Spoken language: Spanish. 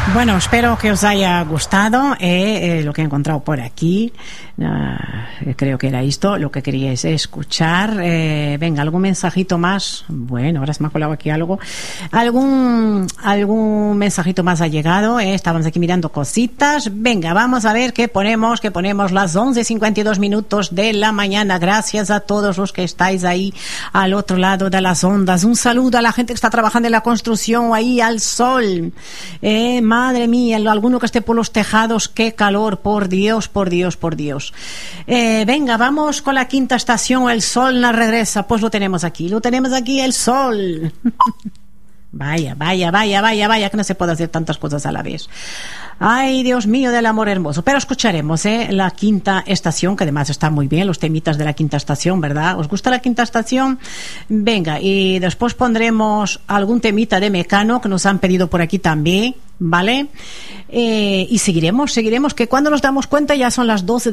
Bueno, espero que os haya gustado lo que he encontrado por aquí. Creo que era esto lo que queríais escuchar. Venga, algún mensajito más. Bueno, ahora se me ha colado aquí algo. Algún mensajito más ha llegado. Estábamos aquí mirando cositas. Venga, vamos a ver qué ponemos las 11:52 minutos de la mañana. Gracias a todos los que estáis ahí al otro lado de las ondas. Un saludo a la gente que está trabajando en la construcción ahí al sol. Madre mía, alguno que esté por los tejados, qué calor, por Dios. Venga, vamos con la quinta estación, el sol nos regresa. Pues lo tenemos aquí, el sol. Vaya, que no se puede hacer tantas cosas a la vez. Ay, Dios mío del amor hermoso. Pero escucharemos la quinta estación, que además está muy bien, los temitas de la quinta estación, ¿verdad? ¿Os gusta la quinta estación? Venga, y después pondremos algún temita de Mecano que nos han pedido por aquí también, ¿vale? Y seguiremos, que cuando nos damos cuenta ya son las 12